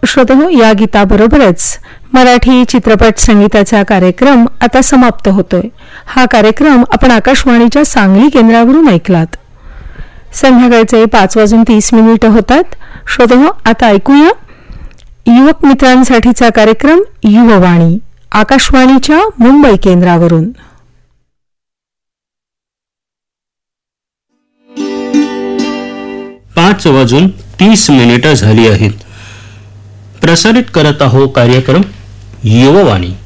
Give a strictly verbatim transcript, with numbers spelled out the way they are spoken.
श्रोतेहो, या गीताबरोबरच मराठी चित्रपट संगीताचा कार्यक्रम आता समाप्त होतोय. हा कार्यक्रम आपण आकाशवाणीच्या सांगली केंद्रावरून ऐकलात. संध्याकाळचे पाच वाजून तीस मिनिटं होतात. श्रोतेहो, आता ऐकूया युवक मित्रांसाठीचा कार्यक्रम युववाणी आकाशवाणीच्या मुंबई केंद्रावरून. पाच वाजून तीस मिनिटं झाली आहेत. प्रसारित करत आहो कार्यक्रम युववाणी.